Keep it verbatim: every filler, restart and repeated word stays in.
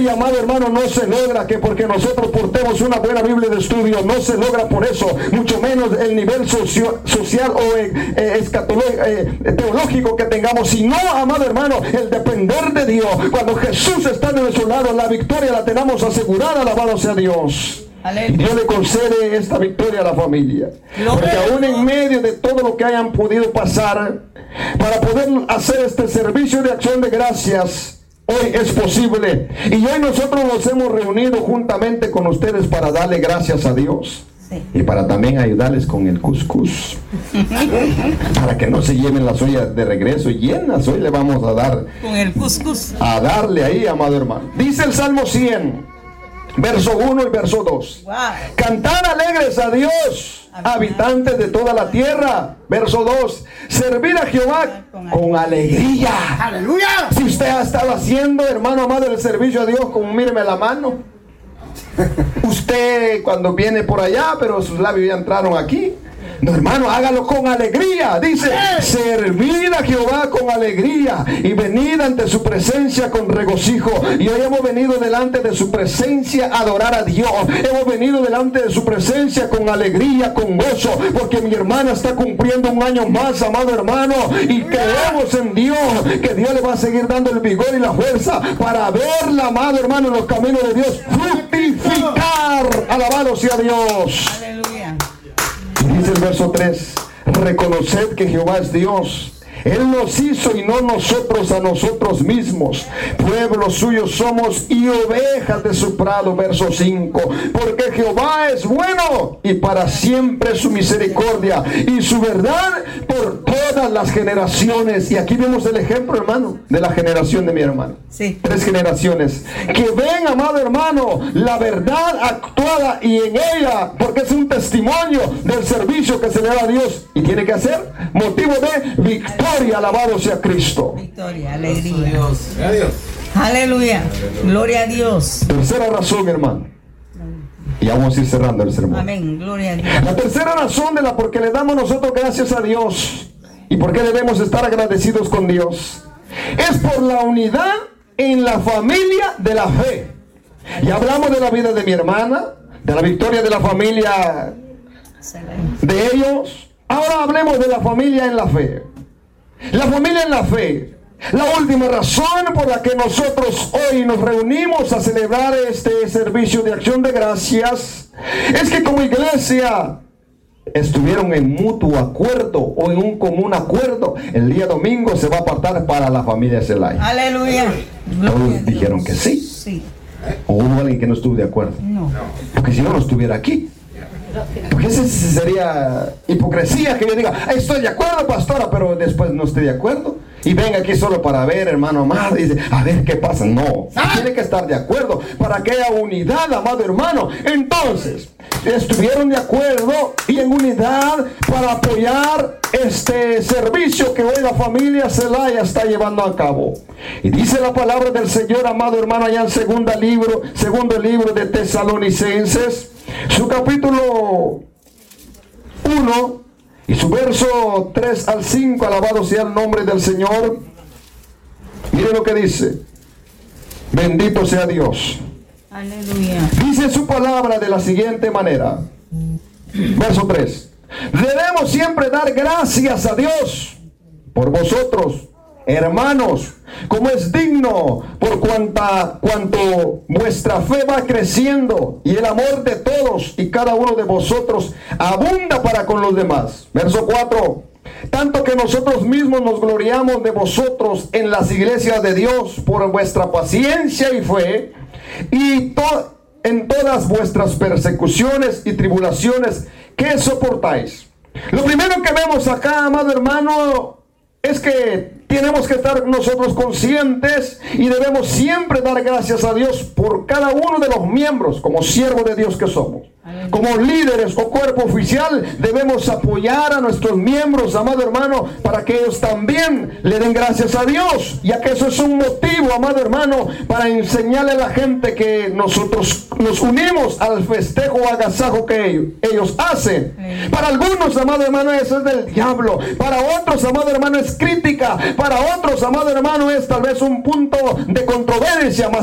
victoria, amado hermano, no se logra que porque nosotros portemos una buena Biblia de estudio, no se logra por eso, mucho menos el nivel socio, social o eh, eh, escatológico, eh, teológico que tengamos, sino, amado hermano, el depender de Dios. Cuando Jesús está de nuestro lado, la victoria la tenemos asegurada, alabado sea Dios. Y Dios le concede esta victoria a la familia, porque aún en medio de todo lo que hayan podido pasar, para poder hacer este servicio de acción de gracias, hoy es posible. Y hoy nosotros nos hemos reunido juntamente con ustedes para darle gracias a Dios. Sí. Y para también ayudarles con el cuscús, para que no se lleven las ollas de regreso llenas. Hoy le vamos a dar con el cuscús, a darle ahí, amado hermano. Dice el Salmo cien, verso uno y verso dos. Wow. Cantad alegres a Dios, habitantes de toda la tierra. Verso dos. Servir a Jehová con, con alegría. Aleluya. Si usted ha estado haciendo, hermano amado, el servicio a Dios con, míreme la mano. Usted cuando viene por allá, pero sus labios ya entraron aquí. No, hermano, hágalo con alegría. Dice, servir a Jehová con alegría y venid ante su presencia con regocijo. Y hoy hemos venido delante de su presencia a adorar a Dios. Hemos venido delante de su presencia con alegría, con gozo, porque mi hermana está cumpliendo un año más, amado hermano, y creemos en Dios, que Dios le va a seguir dando el vigor y la fuerza para verla, amado hermano, en los caminos de Dios fructificar. Alabado sea Dios. Aleluya. Dice el verso tres, reconoced que Jehová es Dios. Él nos hizo y no nosotros a nosotros mismos. Pueblo suyo somos y ovejas de su prado. Verso cinco. Porque Jehová es bueno y para siempre su misericordia y su verdad por todas las generaciones. Y aquí vemos el ejemplo, hermano, de la generación de mi hermano. Sí. Tres generaciones que ven, amado hermano, la verdad actuada y en ella, porque es un testimonio del servicio que se le da a Dios y tiene que hacer motivo de victoria. Alabado sea Cristo. Victoria, alegría. Aleluya. Gloria a Dios. Tercera razón, hermano. Y vamos a ir cerrando el sermón. Amén. Gloria a Dios. La tercera razón de la por qué le damos nosotros gracias a Dios y por qué debemos estar agradecidos con Dios es por la unidad en la familia de la fe. Ya hablamos de la vida de mi hermana, de la victoria de la familia de ellos. Ahora hablemos de la familia en la fe. La familia en la fe. La última razón por la que nosotros hoy nos reunimos a celebrar este servicio de acción de gracias es que como iglesia estuvieron en mutuo acuerdo o en un común acuerdo. El día domingo se va a apartar para la familia Zelaya. Aleluya. Todos dijeron que sí. Sí. ¿O hubo alguien que no estuvo de acuerdo? No. Porque si no, no estuviera aquí. Porque esa sería hipocresía que yo diga, estoy de acuerdo, pastora, pero después no estoy de acuerdo. Y venga aquí solo para ver, hermano amado, y dice, a ver qué pasa. No, tiene que estar de acuerdo para que haya unidad, amado hermano. Entonces, estuvieron de acuerdo y en unidad para apoyar este servicio que hoy la familia Zelaya está llevando a cabo. Y dice la palabra del Señor, amado hermano, allá en segunda libro, segundo libro de Tesalonicenses, su capítulo uno y su verso tres al cinco, alabado sea el nombre del Señor. Mire lo que dice. Bendito sea Dios. Aleluya. Dice su palabra de la siguiente manera. Verso tres. Debemos siempre dar gracias a Dios por vosotros, hermanos, como es digno, por cuanta, cuanto vuestra fe va creciendo y el amor de todos y cada uno de vosotros abunda para con los demás. Verso cuatro. Tanto que nosotros mismos nos gloriamos de vosotros en las iglesias de Dios por vuestra paciencia y fe y to- en todas vuestras persecuciones y tribulaciones que soportáis. Lo primero que vemos acá, amado hermano, es que tenemos que estar nosotros conscientes y debemos siempre dar gracias a Dios por cada uno de los miembros, como siervos de Dios que somos. Como líderes o cuerpo oficial debemos apoyar a nuestros miembros, amado hermano, para que ellos también le den gracias a Dios, ya que eso es un motivo, amado hermano, para enseñarle a la gente que nosotros nos unimos al festejo o agasajo que ellos, ellos hacen. Para algunos, amado hermano, eso es del diablo. Para otros, amado hermano, es crítica. Para otros, amado hermano, es tal vez un punto de controversia.